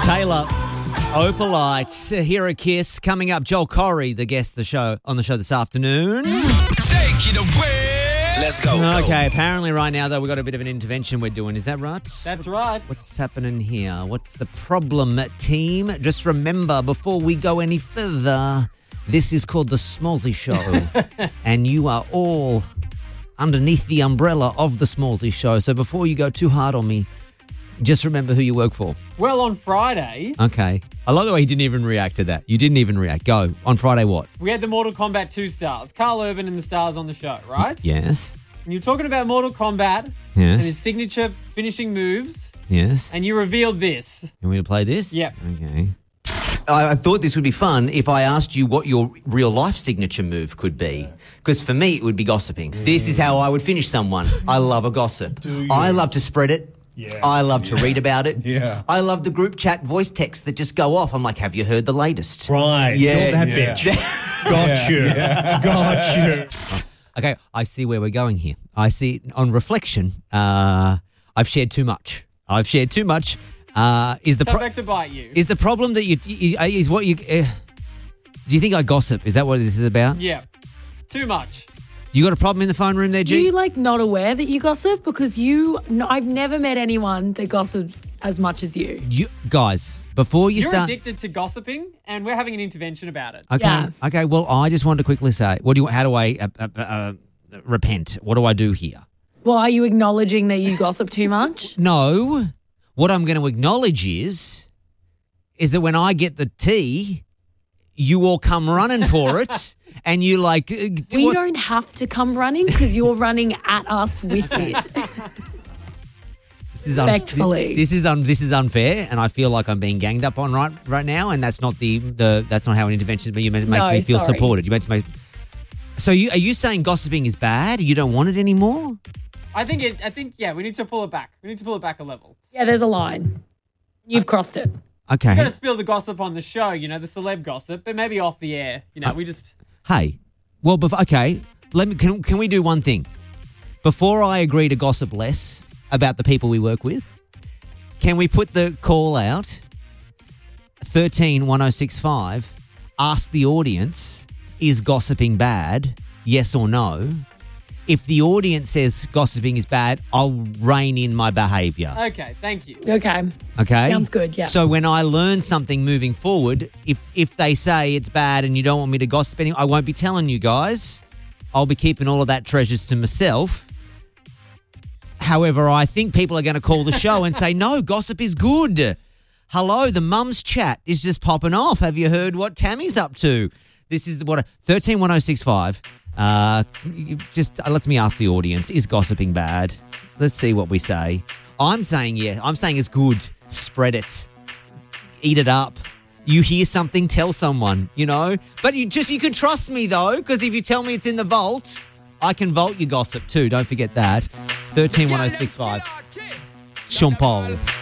Taylor, Opalite, Hear a Kiss. Coming up, Joel Corey, the guest on the show this afternoon. Take it away. Let's go. Okay, apparently right now, though, we've got a bit of an intervention we're doing. Is that right? That's right. What's happening here? What's the problem, team? Just remember, before we go any further, this is called The Smallsy Show. And you are all underneath the umbrella of The Smallsy Show. So before you go too hard on me, just remember who you work for. Well, on Friday, Okay. I love the way you didn't even react to that. You didn't even react. Go. On Friday, what? we had the Mortal Kombat 2 stars, Carl Urban and the stars on the show, right? Yes. And you're talking about Mortal Kombat and his Yes. signature finishing moves, Yes. and you revealed this. You want me to play this? Yep. Okay. I thought this would be fun if I asked you what your real life signature move could be. Because for me, it would be gossiping. This is how I would finish someone. I love a gossip. I love to spread it. Yeah. I love to read about it. Yeah. I love the group chat voice texts that just go off. I'm like, have you heard the latest? Right. Yeah. You're that Yeah. bitch. Got you. Got you. Okay, I see where we're going here. I see on reflection, I've shared too much. Is the Come back to bite you. is the problem that is what you do you think I gossip? Is that what this is about? Yeah. Too much. You got a problem in the phone room there, Are G? you not aware that you gossip? Because I've never met anyone that gossips as much as you. Guys, before you You're start. addicted to gossiping, and we're having an intervention about it. Okay. Yeah. Okay. Well, I just wanted to quickly say, how do I repent? What do I do here? Well, are you acknowledging that you gossip too much? No. What I'm going to acknowledge is that when I get the tea, you all come running for it, and you We don't have to come running because you're running at us with it. This is Respectfully. This is unfair, and I feel like I'm being ganged up on right now, and that's not that's not how an intervention. But you meant to make No, me feel sorry. supported. You meant to make. So are you saying gossiping is bad? You don't want it anymore? I think we need to pull it back. We need to pull it back a level. Yeah, there's a line. You've crossed it. Okay. We're going to spill the gossip on the show, the celeb gossip, but maybe off the air. We just... Hey, well, okay. Can we do one thing? Before I agree to gossip less about the people we work with, can we put the call out 131065? Ask the audience: is gossiping bad? Yes or no? If the audience says gossiping is bad, I'll rein in my behaviour. Okay, thank you. Okay. Okay? Sounds good, yeah. So when I learn something moving forward, if they say it's bad and you don't want me to gossip anymore, I won't be telling you guys. I'll be keeping all of that treasures to myself. However, I think people are going to call the show and say, no, gossip is good. Hello, the mum's chat is just popping off. Have you heard what Tammy's up to? This is 131065. Let me ask the audience, is gossiping bad? Let's see what we say. I'm saying it's good. Spread it. Eat it up. You hear something, tell someone, But you can trust me though, because if you tell me it's in the vault, I can vault your gossip too. Don't forget that. 131065. Sean Paul.